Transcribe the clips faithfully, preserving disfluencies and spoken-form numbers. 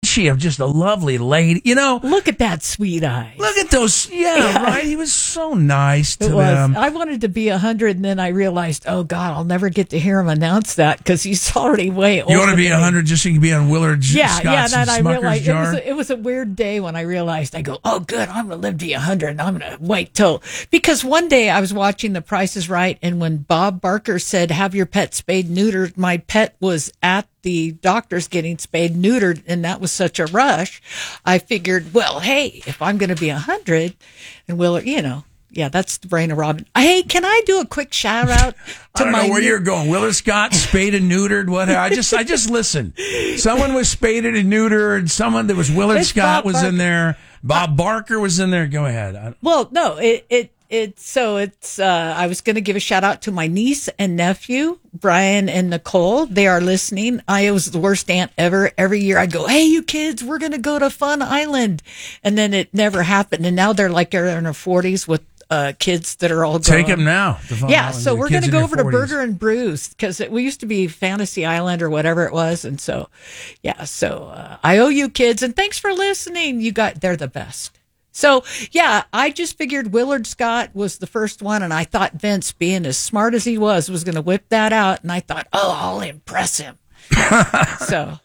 she a, just a lovely lady? You know, Look at that sweet eye. look at those. Yeah, Yeah. right. He was so nice to It was. them. I wanted to be a hundred, and then I realized, oh God, I'll never get to hear him announce that because he's already way older. You want to be than a me. hundred just so you can be on Willard Yeah, Scott's yeah. Then I Smucker's realized it jar? was, a, it was a weird day when I realized I go, oh, good, I'm gonna live to be a hundred, and I'm gonna wait till because one day I was watching The Price is Right, and when Bob Barker said, "Have your pet spayed neutered," my pet was at the doctor's getting spayed neutered, and that was such a rush. I figured, well, hey, if I'm gonna be a hundred, and Willard, you know. Yeah, that's the brain of Robin. Hey, can I do a quick shout out I to don't my know where new- you're going. Willard Scott, spayed and neutered. What? I just, I just listened. Someone was spaded and neutered. Someone that was Willard It's Scott Bob was in Barker. there. Bob Barker was in there. Go ahead. I, Well, no, it it it so it's uh I was going to give a shout out to my niece and nephew, Brian and Nicole. They are listening. I was the worst aunt ever. Every year I'd go, "Hey, you kids, we're going to go to Fun Island." And then it never happened. And now they're like they're in their forties with uh kids that are all take grown. them now. to Fun Yeah, Island. so The we're kids going to in go their over to forties. Burger and Brews because we used to be Fantasy Island or whatever it was, and so yeah, so uh, I owe you kids, and thanks for listening. You got they're the best. So yeah, I just figured Willard Scott was the first one, and I thought Vince, being as smart as he was, was going to whip that out, and I thought, oh, I'll impress him. So.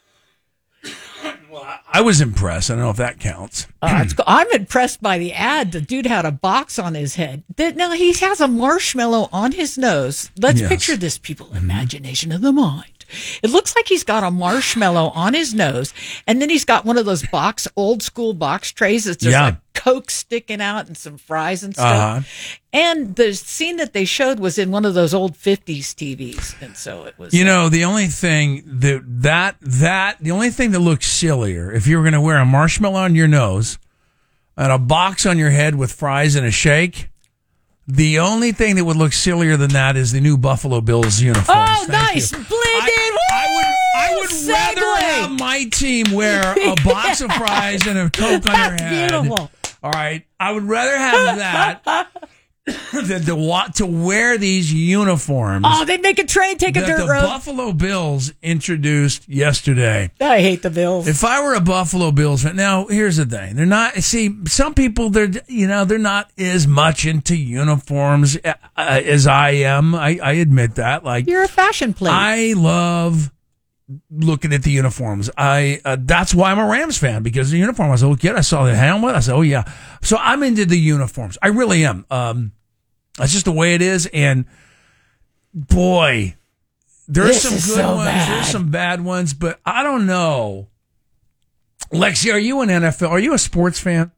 I was impressed. I don't know if that counts. Uh, it's, I'm impressed by the ad. The dude had a box on his head. That now he has a marshmallow on his nose. Let's Yes. picture this, people. Imagination of the mind. It looks like he's got a marshmallow on his nose, and then he's got one of those box, old school box trays that's just Yeah. like Coke sticking out and some fries and stuff. Uh-huh. And the scene that they showed was in one of those old fifties T Vs, and so it was. You know, the only thing that that that the only thing that looks sillier if you were going to wear a marshmallow on your nose and a box on your head with fries and a shake. The only thing that would look sillier than that is the new Buffalo Bills uniforms. Oh, Thank nice. you. Blended. I, I would, I would Woo! rather Segue. have my team wear a box of fries and a Coke on That's their head. beautiful. All right, I would rather have that than to want to wear these uniforms. Oh, they make a train take a that dirt the road. Buffalo Bills introduced yesterday. I hate the Bills. If I were a Buffalo Bills fan, now here's the thing: they're not. See, some people they're you know they're not as much into uniforms uh, as I am. I, I admit that. Like You're a fashion plate. I love looking at the uniforms. I uh, that's why I'm a Rams fan, because the uniform. I was a little kid. I saw the helmet. I said, "Oh yeah." So I'm into the uniforms. I really am. Um, that's just the way it is. And boy, there's This some is good so ones. bad. There's some bad ones, but I don't know. Lexi, are you an N F L? Are you a sports fan?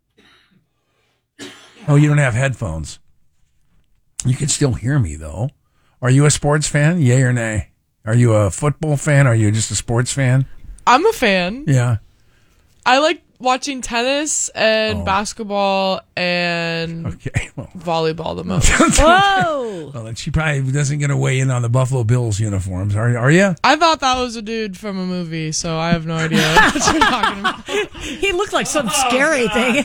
Oh, you don't have headphones. You can still hear me though. Are you a sports fan? Yay or nay? Are you a football fan? Or are you just a sports fan? I'm a fan. Yeah. I like watching tennis and Oh. basketball and Okay. Well, volleyball the most. Whoa! well, then she probably doesn't get to weigh in on the Buffalo Bills uniforms. Are are you? I thought that was a dude from a movie, so I have no idea what you're talking about. He looked like some scary thing.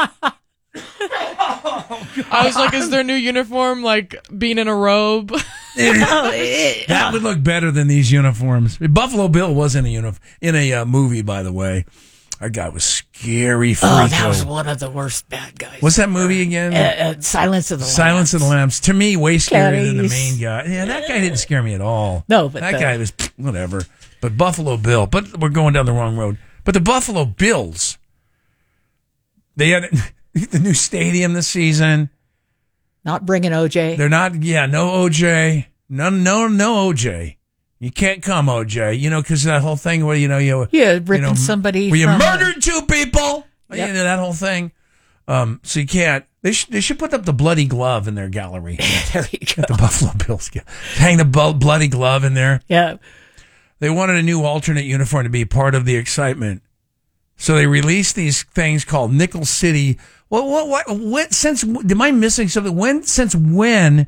I was like, is their new uniform like being in a robe? That would look better than these uniforms. Buffalo Bill was in a uniform in a uh, movie, by the way. That guy was scary. Oh, Freako. that was one of the worst bad guys. What's that movie again? Uh, uh, Silence of the Silence of the Lambs. Lambs. To me, way scarier than the Clarice. main guy. Yeah, that guy didn't scare me at all. No, but that the- guy was whatever. But Buffalo Bill. But we're going down the wrong road. But the Buffalo Bills, they had the new stadium this season. Not bringing O J. They're not. Yeah, no O J. No, no, no O J. You can't come, O J. You know, because that whole thing where you know you Yeah, you ripping know, somebody where you from- murdered two people. Yep. You know that whole thing. Um, so you can't. They should. They should put up the bloody glove in their gallery. There you go. The Buffalo Bills get- hang the bu- bloody glove in there. Yeah. They wanted a new alternate uniform to be part of the excitement, so they released these things called Nickel City. Well, what? What? When, since am I missing something? When? Since when?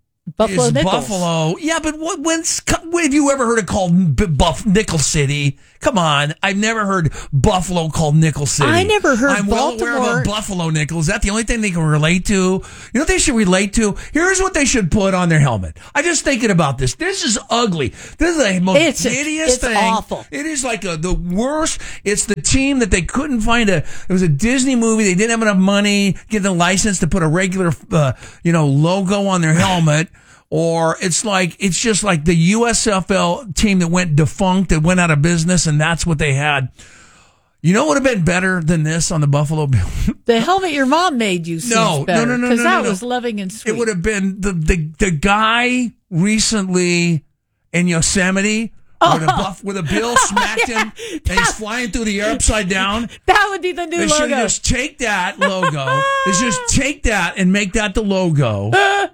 Buffalo is Nickels. Buffalo? Yeah, but what? When's? When have you ever heard it called B- Buff Nickel City? Come on, I've never heard Buffalo called Nickel City. I never heard I'm well aware Baltimore. of a Buffalo nickel. Is that the only thing they can relate to? You know what they should relate to? Here's what they should put on their helmet. I'm just thinking about this. This is ugly. This is the most It's- hideous it's thing. awful. It is like a, the worst. It's the team that they couldn't find a. It was a Disney movie. They didn't have enough money, get the license to put a regular, uh, you know, logo on their helmet. Or it's like, it's just like the U S F L team that went defunct, that went out of business, and that's what they had. You know what would have been better than this on the Buffalo Bills? The helmet your mom made you seems No, no, better. no, no, Because no, that no, no. was loving and sweet. It would have been the, the, the guy recently in Yosemite where, the buff, where the bill smacked him and he's flying through the air upside down. That would be the new They should logo. just take that logo. They should just take that and make that the logo.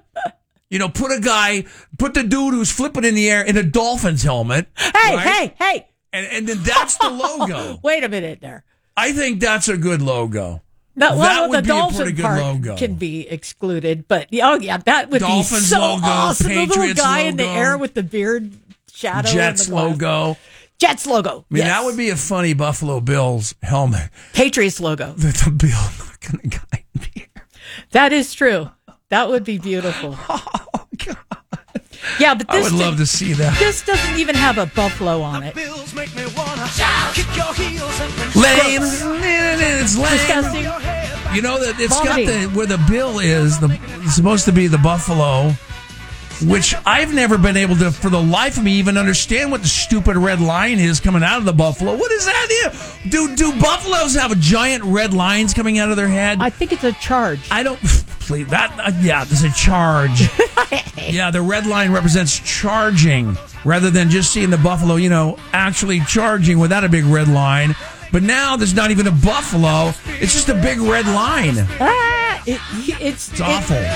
You know, put a guy, put the dude who's flipping in the air in a Dolphins helmet. Hey, right? hey, hey. And, and then that's the logo. Wait a minute there. I think that's a good logo. No, That well, would the be a Dolphin pretty good part logo. can be excluded, but oh yeah, that would Dolphins be so logo, awesome. The little Patriots guy in the logo, air with the beard shadow, Jets and the glass. logo. Jets logo. I mean, yes. that would be a funny Buffalo Bills helmet. Patriots logo. The, the bill knocking a guy in the air. That is true. That would be beautiful. Oh, God. Yeah, but I this would love to see that. this doesn't even have a buffalo on it. Bills make me wanna kick your heels and Lame. It's lame. Disgusting. You know that it's got Vomiting. the where the bill is. The it's supposed to be the buffalo, which I've never been able to, for the life of me, even understand what the stupid red line is coming out of the buffalo. What is that? Do do buffaloes have giant red lines coming out of their head? I think it's a charge. I don't. Please, that uh, yeah, there's a charge. Yeah, the red line represents charging rather than just seeing the buffalo, you know, actually charging without a big red line. But now there's not even a buffalo; it's just a big red line. Ah, it, it's It's awful.